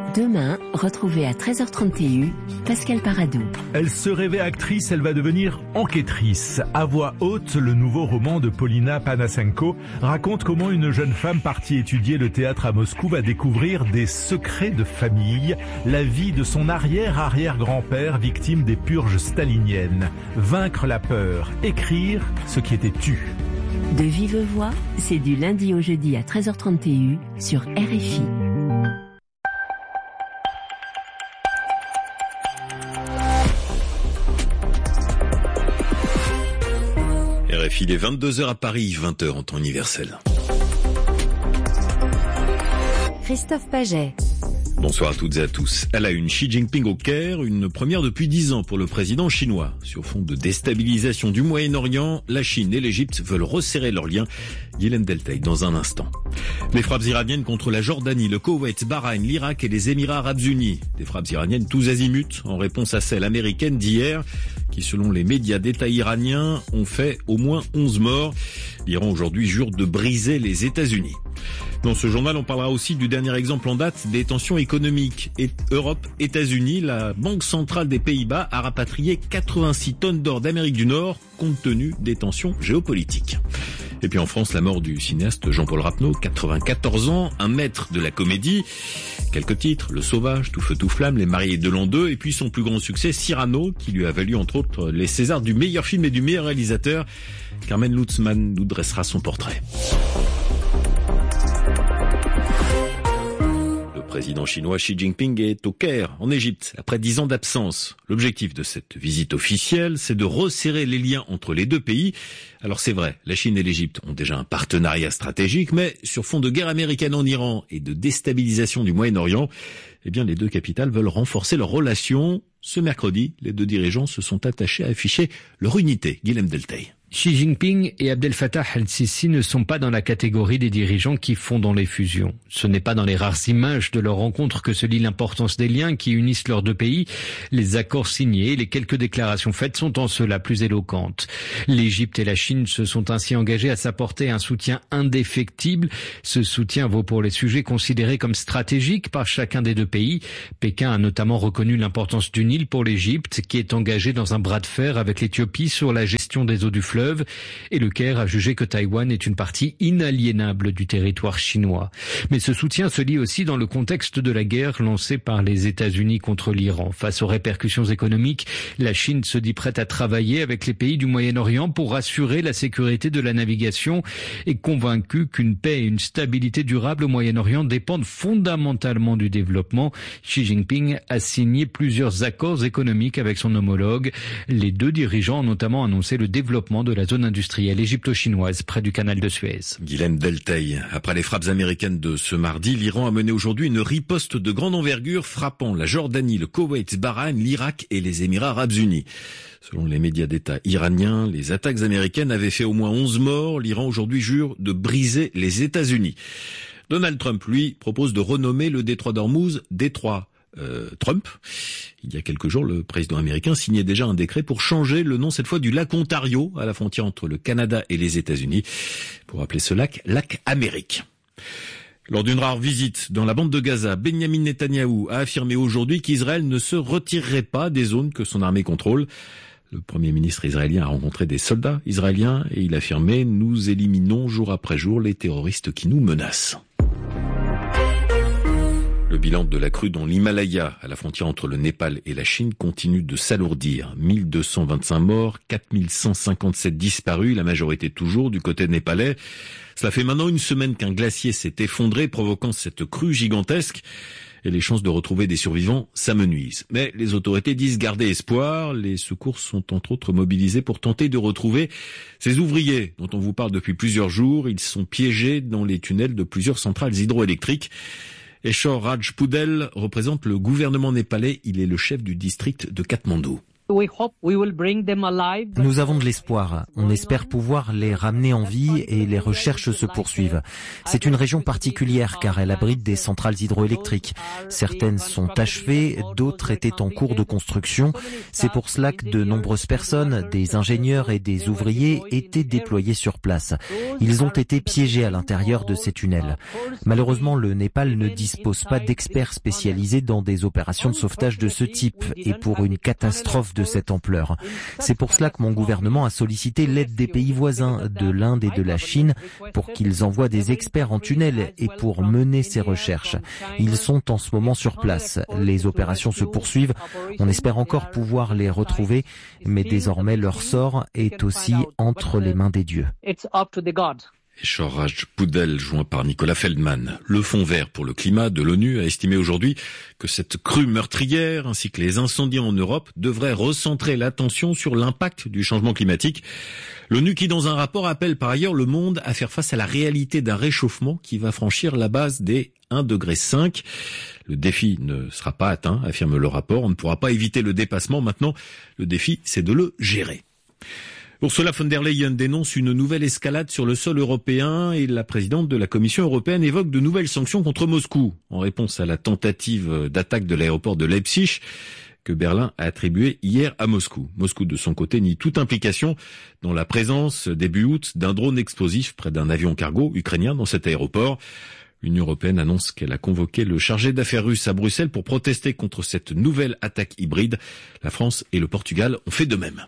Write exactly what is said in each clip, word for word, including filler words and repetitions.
Demain, retrouvez à treize heures trente Pascal Paradou. Elle se rêvait actrice, elle va devenir enquêtrice. À voix haute, le nouveau roman de Polina Panasenko raconte comment une jeune femme partie étudier le théâtre à Moscou va découvrir des secrets de famille, la vie de son arrière-arrière-grand-père victime des purges staliniennes. Vaincre la peur, écrire ce qui était tu. De vive voix, c'est du lundi au jeudi à treize heures trente sur R F I. R F I, il est vingt-deux heures à Paris, vingt heures en temps universel. Christophe Paget. Bonsoir à toutes et à tous. À la une, Xi Jinping au Caire, une première depuis dix ans pour le président chinois. Sur fond de déstabilisation du Moyen-Orient, la Chine et l'Égypte veulent resserrer leurs liens. Guilhem Deltaï dans un instant. Les frappes iraniennes contre la Jordanie, le Koweït, Bahreïn, l'Irak et les Émirats arabes unis. Des frappes iraniennes tous azimuts en réponse à celles américaines d'hier qui, selon les médias d'État iraniens, ont fait au moins onze morts. L'Iran aujourd'hui jure de briser les États-Unis. Dans ce journal, on parlera aussi du dernier exemple en date des tensions économiques. Et Europe-États-Unis, la Banque centrale des Pays-Bas a rapatrié quatre-vingt-six tonnes d'or d'Amérique du Nord compte tenu des tensions géopolitiques. Et puis en France, la mort du cinéaste Jean-Paul Rapneau, quatre-vingt-quatorze ans, un maître de la comédie. Quelques titres, Le Sauvage, Tout feu, tout flamme, Les mariés de l'an deux, et puis son plus grand succès, Cyrano, qui lui a valu entre autres les Césars du meilleur film et du meilleur réalisateur. Carmen Lutzmann nous dressera son portrait. Le président chinois Xi Jinping est au Caire, en Égypte, après dix ans d'absence. L'objectif de cette visite officielle, c'est de resserrer les liens entre les deux pays. Alors c'est vrai, la Chine et l'Égypte ont déjà un partenariat stratégique, mais sur fond de guerre américaine en Iran et de déstabilisation du Moyen-Orient, eh bien les deux capitales veulent renforcer leurs relations. Ce mercredi, les deux dirigeants se sont attachés à afficher leur unité. Guilhem Deltaï. Xi Jinping et Abdel Fattah al-Sisi ne sont pas dans la catégorie des dirigeants qui fondent les fusions. Ce n'est pas dans les rares images de leur rencontre que se lit l'importance des liens qui unissent leurs deux pays. Les accords signés et les quelques déclarations faites sont en cela plus éloquentes. L'Égypte et la Chine se sont ainsi engagés à s'apporter un soutien indéfectible. Ce soutien vaut pour les sujets considérés comme stratégiques par chacun des deux pays. Pékin a notamment reconnu l'importance du Nil pour l'Égypte, qui est engagée dans un bras de fer avec l'Éthiopie sur la gestion des eaux du fleuve. Et le Caire a jugé que Taïwan est une partie inaliénable du territoire chinois. Mais ce soutien se lit aussi dans le contexte de la guerre lancée par les États-Unis contre l'Iran. Face aux répercussions économiques, la Chine se dit prête à travailler avec les pays du Moyen-Orient pour assurer la sécurité de la navigation et convaincue qu'une paix et une stabilité durable au Moyen-Orient dépendent fondamentalement du développement. Xi Jinping a signé plusieurs accords économiques avec son homologue. Les deux dirigeants ont notamment annoncé le développement de de la zone industrielle égypto-chinoise près du canal de Suez. Guilhem Deltaï. Après les frappes américaines de ce mardi, l'Iran a mené aujourd'hui une riposte de grande envergure frappant la Jordanie, le Koweït, Bahreïn, l'Irak et les Émirats arabes unis. Selon les médias d'État iraniens, les attaques américaines avaient fait au moins onze morts. L'Iran aujourd'hui jure de briser les États-Unis. Donald Trump, lui, propose de renommer le détroit d'Ormuz détroit Euh, Trump. Il y a quelques jours, le président américain signait déjà un décret pour changer le nom cette fois du lac Ontario à la frontière entre le Canada et les États-Unis pour appeler ce lac lac Amérique. Lors d'une rare visite dans la bande de Gaza, Benyamin Netanyahou a affirmé aujourd'hui qu'Israël ne se retirerait pas des zones que son armée contrôle. Le Premier ministre israélien a rencontré des soldats israéliens et il affirmait « Nous éliminons jour après jour les terroristes qui nous menacent ». Le bilan de la crue dans l'Himalaya, à la frontière entre le Népal et la Chine, continue de s'alourdir. mille deux cent vingt-cinq morts, quatre mille cent cinquante-sept disparus, la majorité toujours du côté népalais. Cela fait maintenant une semaine qu'un glacier s'est effondré, provoquant cette crue gigantesque. Et les chances de retrouver des survivants s'amenuisent. Mais les autorités disent garder espoir. Les secours sont entre autres mobilisés pour tenter de retrouver ces ouvriers dont on vous parle depuis plusieurs jours. Ils sont piégés dans les tunnels de plusieurs centrales hydroélectriques. Eshor Rajpudel représente le gouvernement népalais. Il est le chef du district de Katmandou. Nous avons de l'espoir. On espère pouvoir les ramener en vie et les recherches se poursuivent. C'est une région particulière car elle abrite des centrales hydroélectriques. Certaines sont achevées, d'autres étaient en cours de construction. C'est pour cela que de nombreuses personnes, des ingénieurs et des ouvriers étaient déployés sur place. Ils ont été piégés à l'intérieur de ces tunnels. Malheureusement, le Népal ne dispose pas d'experts spécialisés dans des opérations de sauvetage de ce type et pour une catastrophe de cette ampleur. C'est pour cela que mon gouvernement a sollicité l'aide des pays voisins, de l'Inde et de la Chine, pour qu'ils envoient des experts en tunnel et pour mener ces recherches. Ils sont en ce moment sur place. Les opérations se poursuivent. On espère encore pouvoir les retrouver, mais désormais leur sort est aussi entre les mains des dieux. Et Shoraj Poudel, joint par Nicolas Feldman. Le Fonds vert pour le climat de l'ONU a estimé aujourd'hui que cette crue meurtrière ainsi que les incendies en Europe devraient recentrer l'attention sur l'impact du changement climatique. L'ONU qui, dans un rapport, appelle par ailleurs le monde à faire face à la réalité d'un réchauffement qui va franchir la base des un virgule cinq degré. Le défi ne sera pas atteint, affirme le rapport. On ne pourra pas éviter le dépassement. Maintenant, le défi, c'est de le gérer. Ursula von der Leyen dénonce une nouvelle escalade sur le sol européen et la présidente de la Commission européenne évoque de nouvelles sanctions contre Moscou en réponse à la tentative d'attaque de l'aéroport de Leipzig que Berlin a attribuée hier à Moscou. Moscou, de son côté, nie toute implication dans la présence début août d'un drone explosif près d'un avion cargo ukrainien dans cet aéroport. L'Union européenne annonce qu'elle a convoqué le chargé d'affaires russe à Bruxelles pour protester contre cette nouvelle attaque hybride. La France et le Portugal ont fait de même.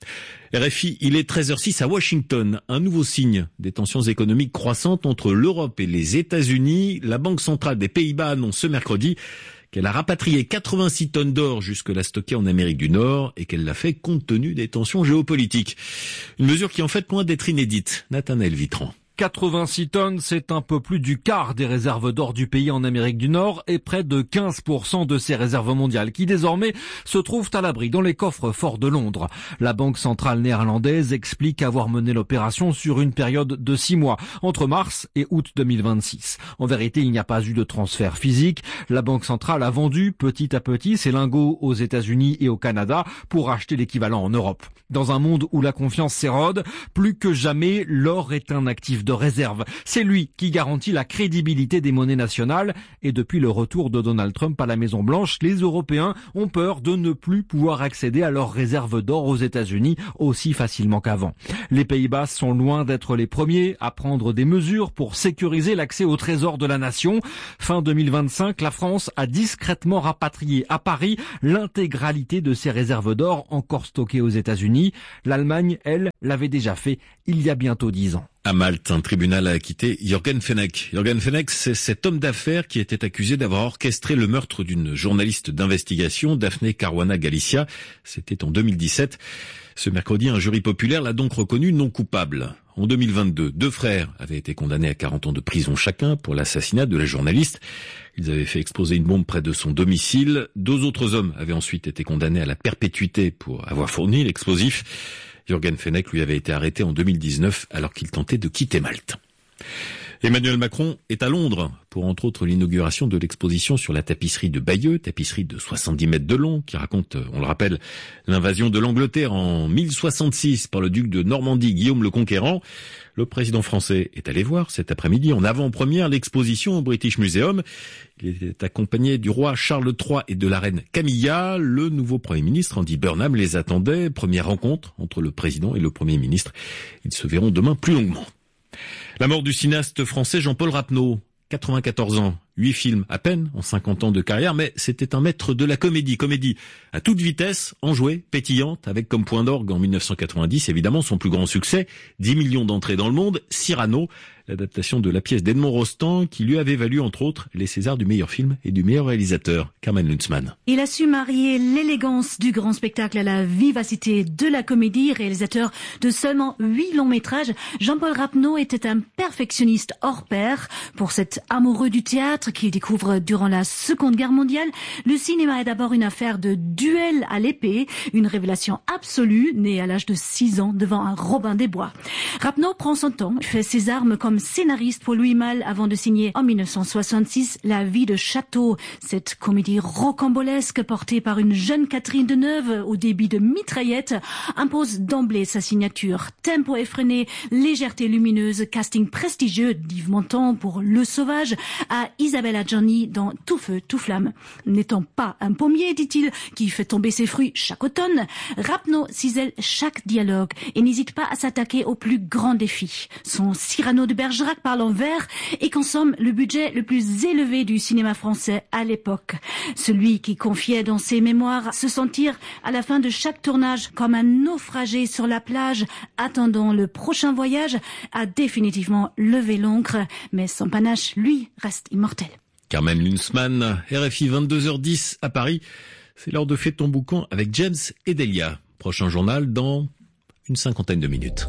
R F I, il est treize heures zéro six à Washington. Un nouveau signe des tensions économiques croissantes entre l'Europe et les États-Unis. La Banque centrale des Pays-Bas annonce ce mercredi qu'elle a rapatrié quatre-vingt-six tonnes d'or jusque-là stockées en Amérique du Nord et qu'elle l'a fait compte tenu des tensions géopolitiques. Une mesure qui est en fait loin d'être inédite. Nathanaël Vitran. quatre-vingt-six tonnes, c'est un peu plus du quart des réserves d'or du pays en Amérique du Nord et près de quinze pour cent de ses réserves mondiales qui désormais se trouvent à l'abri dans les coffres forts de Londres. La Banque centrale néerlandaise explique avoir mené l'opération sur une période de six mois, entre mars et août deux mille vingt-six. En vérité, il n'y a pas eu de transfert physique. La Banque centrale a vendu petit à petit ses lingots aux États-Unis et au Canada pour acheter l'équivalent en Europe. Dans un monde où la confiance s'érode, plus que jamais, l'or est un actif de réserve. C'est lui qui garantit la crédibilité des monnaies nationales et depuis le retour de Donald Trump à la Maison-Blanche, les Européens ont peur de ne plus pouvoir accéder à leurs réserves d'or aux États-Unis aussi facilement qu'avant. Les Pays-Bas sont loin d'être les premiers à prendre des mesures pour sécuriser l'accès au trésor de la nation. Fin deux mille vingt-cinq, la France a discrètement rapatrié à Paris l'intégralité de ses réserves d'or encore stockées aux États-Unis. L'Allemagne, elle, l'avait déjà fait il y a bientôt dix ans. À Malte, un tribunal a acquitté Jürgen Fenech. Jürgen Fenech, c'est cet homme d'affaires qui était accusé d'avoir orchestré le meurtre d'une journaliste d'investigation, Daphne Caruana Galizia. C'était en deux mille dix-sept. Ce mercredi, un jury populaire l'a donc reconnu non coupable. En deux mille vingt-deux, deux frères avaient été condamnés à quarante ans de prison chacun pour l'assassinat de la journaliste. Ils avaient fait exploser une bombe près de son domicile. Deux autres hommes avaient ensuite été condamnés à la perpétuité pour avoir fourni l'explosif. Jürgen Fenech, lui, avait été arrêté en deux mille dix-neuf alors qu'il tentait de quitter Malte. Emmanuel Macron est à Londres pour entre autres l'inauguration de l'exposition sur la tapisserie de Bayeux, tapisserie de soixante-dix mètres de long qui raconte, on le rappelle, l'invasion de l'Angleterre en mille soixante-six par le duc de Normandie Guillaume le Conquérant. Le président français est allé voir cet après-midi en avant-première l'exposition au British Museum. Il était accompagné du roi Charles trois et de la reine Camilla. Le nouveau Premier ministre, Andy Burnham, les attendait. Première rencontre entre le président et le Premier ministre. Ils se verront demain plus longuement. La mort du cinéaste français Jean-Paul Rapneau, quatre-vingt-quatorze ans, huit films à peine en cinquante ans de carrière, mais c'était un maître de la comédie, comédie à toute vitesse, enjouée, pétillante, avec comme point d'orgue en mille neuf cent quatre-vingt-dix évidemment son plus grand succès, dix millions d'entrées dans le monde, Cyrano, l'adaptation de la pièce d'Edmond Rostand qui lui avait valu entre autres les Césars du meilleur film et du meilleur réalisateur, Carmen Lunzmann. Il a su marier l'élégance du grand spectacle à la vivacité de la comédie. Réalisateur de seulement huit longs métrages, Jean-Paul Rapneau était un perfectionniste hors pair. Pour cet amoureux du théâtre, théâtre qu'il découvre durant la Seconde Guerre mondiale, le cinéma est d'abord une affaire de duel à l'épée, une révélation absolue, née à l'âge de six ans devant un Robin des Bois. Rapneau prend son temps, fait ses armes comme scénariste pour Louis Malle avant de signer en mille neuf cent soixante-six La vie de château, cette comédie rocambolesque portée par une jeune Catherine Deneuve au débit de mitraillette impose d'emblée sa signature. Tempo effréné, légèreté lumineuse, casting prestigieux d'Yves Montand pour Le Sauvage à Isabelle Adjani dans Tout feu, tout flamme. N'étant pas un pommier, dit-il, qui fait tomber ses fruits chaque automne, Rapneau cisèle chaque dialogue et n'hésite pas à s'attaquer aux plus grands défis. Son Cyrano de Bergerac parle en vers et consomme le budget le plus élevé du cinéma français à l'époque. Celui qui confiait dans ses mémoires se sentir à la fin de chaque tournage comme un naufragé sur la plage attendant le prochain voyage a définitivement levé l'ancre, mais son panache, lui, reste immortel. Carmen Lunsman, R F I vingt-deux heures dix à Paris. C'est l'heure de Fais ton boucan avec James et Delia. Prochain journal dans une cinquantaine de minutes.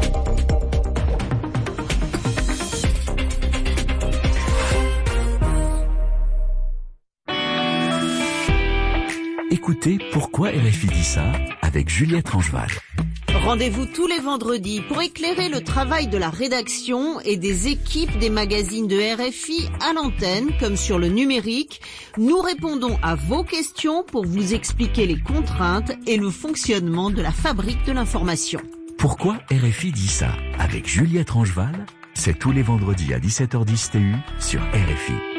Écoutez Pourquoi R F I dit ça avec Juliette Rangeval. Rendez-vous tous les vendredis pour éclairer le travail de la rédaction et des équipes des magazines de R F I à l'antenne comme sur le numérique. Nous répondons à vos questions pour vous expliquer les contraintes et le fonctionnement de la fabrique de l'information. Pourquoi R F I dit ça avec Juliette Rangeval, c'est tous les vendredis à dix-sept heures dix T U sur R F I.